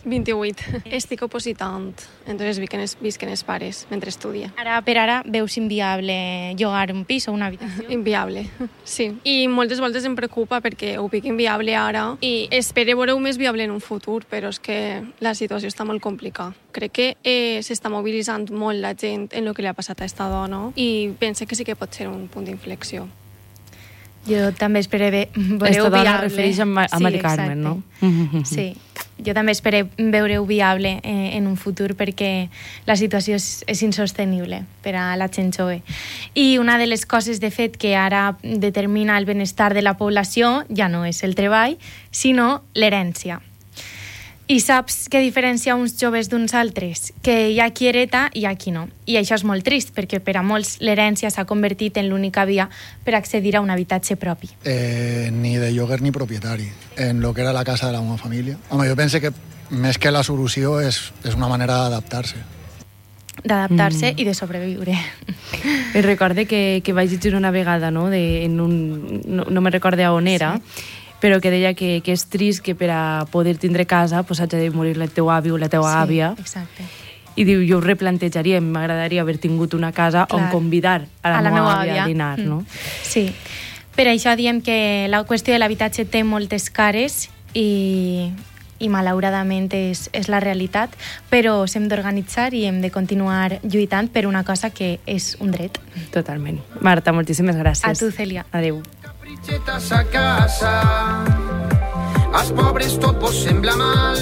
28. Estic opositant, entonces visquen els pares mentre estudia. Ara per ara veus inviable llogar un pis o una habitació? Inviable, sí. I moltes voltes em preocupa perquè ho pic inviable ara i espero veure-ho més viable en un futur, però és que la situació està molt complicada. Crec que s'està mobilitzant molt la gent en el que li ha passat a esta dona i pense que sí que pot ser un punt d'inflexió. Jo també espero veure-ho viable. Esta dona refereix a Mari Carmen, no? Sí, jo també espero veure-ho viable en un futur perquè la situació és insostenible per a la gent jove. I una de les coses, de fet, que ara determina el benestar de la població ja no és el treball, sinó l'herència. I saps què diferencia uns joves d'uns altres? Que hi ha qui hereta i hi ha qui no. I això és molt trist, perquè per a molts l'herència s'ha convertit en l'única via per accedir a un habitatge propi. Ni de lloguer ni propietari, en lo que era la casa de la meva família. Home, jo penso que més que la solució és una manera d'adaptar-se. D'adaptar-se i de sobreviure. Recorde que vaig llegir una vegada, no no me recorde on era, però que deia que és trist que per a poder tindre casa hagi de morir el teu avi o la teva àvia. Exacte. I diu, jo ho replantejaria, m'agradaria haver tingut una casa on convidar a la meva àvia a dinar, no? Sí. Per això diem que la qüestió de l'habitatge té moltes cares i malauradament és la realitat, però s'hem d'organitzar i hem de continuar lluitant per una cosa que és un dret. Totalment. Marta, moltíssimes gràcies. A tu, Cèlia. Adéu. A casa, als pobres tot vos sembla mal.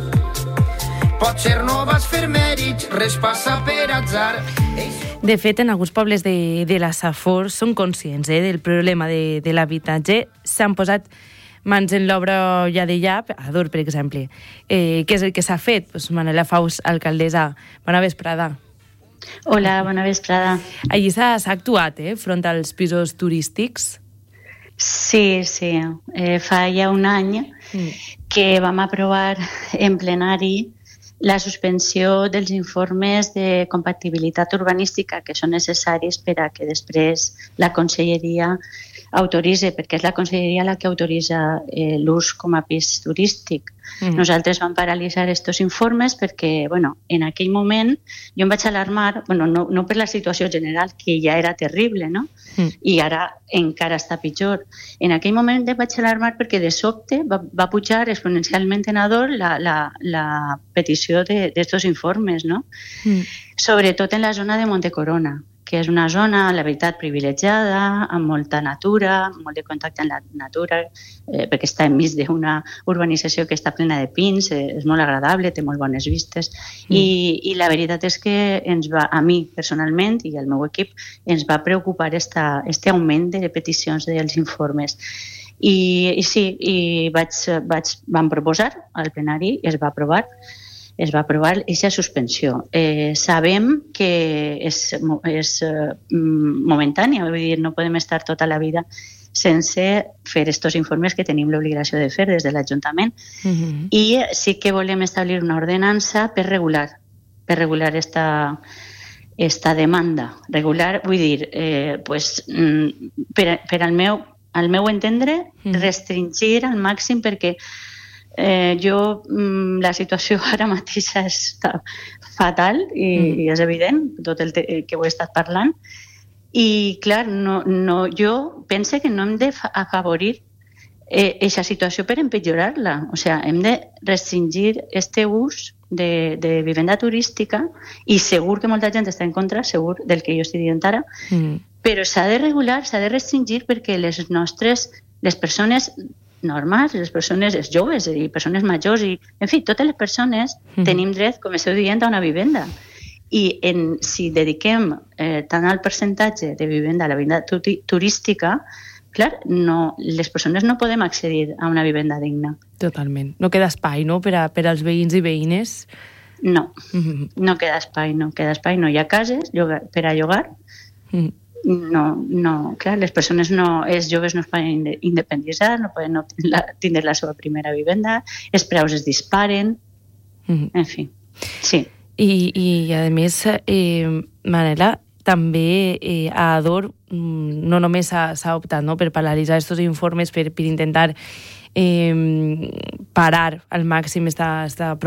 Potser no vas fer mèrits, res passa per atzar. De fet, en alguns pobles de la Safor són conscients del problema de l'habitatge. S'han posat mans en l'obra ja de llap, a Ador, per exemple. Què és el que s'ha fet? Manela Faus, alcaldessa, bona vesprada. Hola, bona vesprada. Allí s'ha actuat, front als pisos turístics? Sí. Fa ja un any que vam aprovar en plenari la suspensió dels informes de compatibilitat urbanística que són necessaris per a que després la Conselleria autoritza, perquè és la Conselleria la que autoritza l'ús com a pis turístic. Nosaltres vam paralitzar aquests informes perquè, en aquell moment jo em vaig alarmar, no per la situació general, que ja era terrible, no? I ara encara està pitjor. En aquell moment em vaig alarmar perquè de sobte va pujar exponencialment en Ador la petició d'aquests informes, no? Sobretot en la zona de Montecorona, que és una zona, la veritat, privilegiada, amb molta natura, molt de contacte amb la natura, perquè està enmig d'una urbanització que està plena de pins, és molt agradable, té molt bones vistes, i la veritat és que a mi personalment i al meu equip ens va preocupar este augment de peticions dels informes. I sí, vam proposar al plenari i es va aprovar aquesta suspensió. Sabem que és momentània, vull dir, no podem estar tota la vida sense fer aquests informes que tenim l'obligació de fer des de l'Ajuntament. I sí que volem establir una ordenança per regular esta demanda. Regular, vull dir, per al meu entendre, restringir al màxim perquè la situació ara mateix està fatal i és evident, tot el que ho he estat parlant. I, clar, jo penso que no hem d'afavorir aquesta situació per empitjorar-la. O sigui, hem de restringir aquest ús de vivenda turística i segur que molta gent està en contra, segur del que jo estic dient ara, però s'ha de regular, s'ha de restringir perquè les persones normals, les persones, els joves i persones majors, en fi, totes les persones tenim dret, com esteu dient, a una vivenda. I si dediquem tant al percentatge de vivenda a la vivenda turística, clar, les persones no podem accedir a una vivenda digna. Totalment. No queda espai, no?, per als veïns i veïnes? No, no queda espai, no hi ha cases per a llogar. No, clar, les persones els joves no es poden independitzar, no poden tindre la seva primera vivenda, els preus es disparen, en fi, sí. I a més, Manela, també a Ador no només s'ha optat per paralitzar aquests informes per intentar parar al màxim esta